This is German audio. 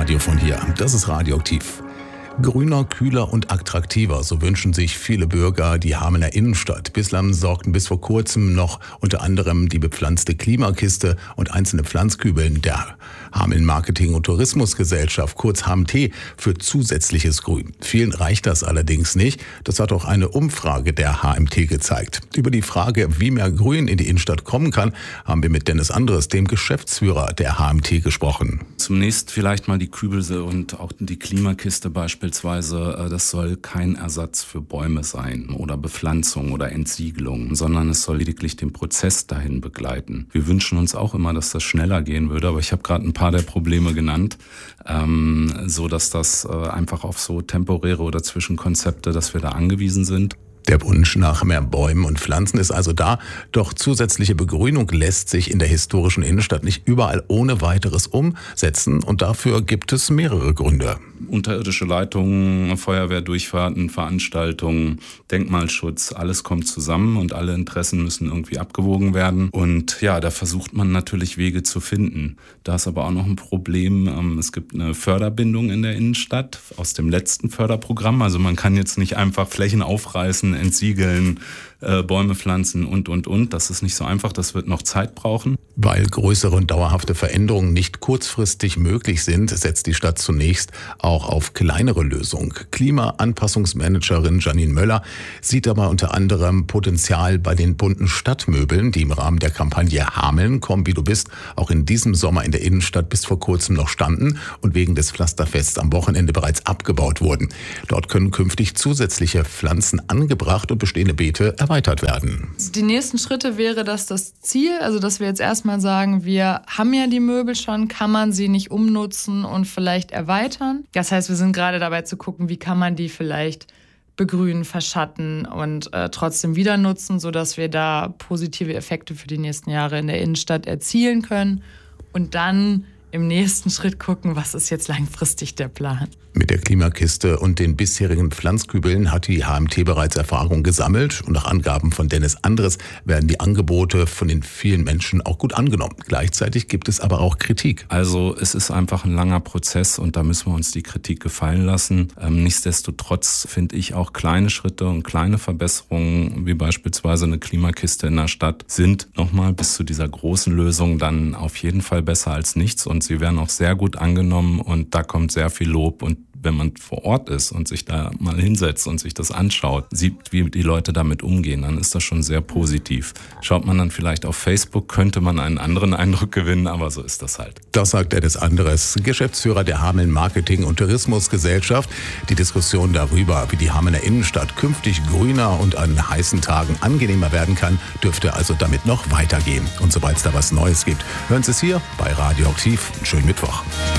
Radio von hier. Das ist Radioaktiv. Grüner, kühler und attraktiver, so wünschen sich viele Bürger die Hamelner Innenstadt. Bislang sorgten bis vor kurzem noch unter anderem die bepflanzte Klimakiste und einzelne Pflanzkübeln der Hameln Marketing- und Tourismusgesellschaft, kurz HMT, für zusätzliches Grün. Vielen reicht das allerdings nicht. Das hat auch eine Umfrage der HMT gezeigt. Über die Frage, wie mehr Grün in die Innenstadt kommen kann, haben wir mit Dennis Andres, dem Geschäftsführer der HMT, gesprochen. Zunächst vielleicht mal die Kübel und auch die Klimakiste beispielsweise. Das soll kein Ersatz für Bäume sein oder Bepflanzung oder Entsiegelung, sondern es soll lediglich den Prozess dahin begleiten. Wir wünschen uns auch immer, dass das schneller gehen würde, aber ich habe gerade ein paar der Probleme genannt, so dass das einfach auf so temporäre oder Zwischenkonzepte, dass wir da angewiesen sind. Der Wunsch nach mehr Bäumen und Pflanzen ist also da, doch zusätzliche Begrünung lässt sich in der historischen Innenstadt nicht überall ohne weiteres umsetzen und dafür gibt es mehrere Gründe. Unterirdische Leitungen, Feuerwehrdurchfahrten, Veranstaltungen, Denkmalschutz, alles kommt zusammen und alle Interessen müssen irgendwie abgewogen werden. Und ja, da versucht man natürlich Wege zu finden. Da ist aber auch noch ein Problem. Es gibt eine Förderbindung in der Innenstadt aus dem letzten Förderprogramm. Also man kann jetzt nicht einfach Flächen aufreißen, entsiegeln, Bäume pflanzen und. Das ist nicht so einfach, das wird noch Zeit brauchen. Weil größere und dauerhafte Veränderungen nicht kurzfristig möglich sind, setzt die Stadt zunächst auch auf kleinere Lösungen. Klimaanpassungsmanagerin Janine Möller sieht aber unter anderem Potenzial bei den bunten Stadtmöbeln, die im Rahmen der Kampagne Hameln, komm wie du bist, auch in diesem Sommer in der Innenstadt bis vor kurzem noch standen und wegen des Pflasterfests am Wochenende bereits abgebaut wurden. Dort können künftig zusätzliche Pflanzen angebracht und bestehende Beete erweitert werden. Die nächsten Schritte wäre das Ziel, also dass wir jetzt erstmal sagen, wir haben ja die Möbel schon, kann man sie nicht umnutzen und vielleicht erweitern? Das heißt, wir sind gerade dabei zu gucken, wie kann man die vielleicht begrünen, verschatten und trotzdem wieder nutzen, sodass wir da positive Effekte für die nächsten Jahre in der Innenstadt erzielen können und dann im nächsten Schritt gucken, was ist jetzt langfristig der Plan. Mit der Klimakiste und den bisherigen Pflanzkübeln hat die HMT bereits Erfahrung gesammelt und nach Angaben von Dennis Andres werden die Angebote von den vielen Menschen auch gut angenommen. Gleichzeitig gibt es aber auch Kritik. Also es ist einfach ein langer Prozess und da müssen wir uns die Kritik gefallen lassen. Nichtsdestotrotz finde ich auch kleine Schritte und kleine Verbesserungen, wie beispielsweise eine Klimakiste in der Stadt, sind nochmal bis zu dieser großen Lösung dann auf jeden Fall besser als nichts und sie werden auch sehr gut angenommen und da kommt sehr viel Lob und wenn man vor Ort ist und sich da mal hinsetzt und sich das anschaut, sieht, wie die Leute damit umgehen, dann ist das schon sehr positiv. Schaut man dann vielleicht auf Facebook, könnte man einen anderen Eindruck gewinnen, aber so ist das halt. Das sagt Dennis Andres, Geschäftsführer der Hameln Marketing- und Tourismusgesellschaft. Die Diskussion darüber, wie die Hamelner Innenstadt künftig grüner und an heißen Tagen angenehmer werden kann, dürfte also damit noch weitergehen. Und sobald es da was Neues gibt, hören Sie es hier bei Radioaktiv. Schönen Mittwoch.